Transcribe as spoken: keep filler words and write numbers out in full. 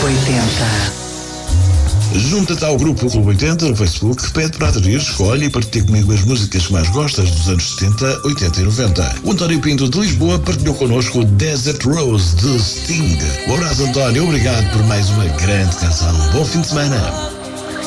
oitenta. Junta-te ao grupo Clube oitenta no Facebook, pede para aderir, escolhe e partilha comigo as músicas que mais gostas dos anos setenta, oitenta e noventa. O António Pinto de Lisboa partilhou connosco Desert Rose de Sting. Um abraço, António, obrigado por mais uma grande canção. Bom fim de semana.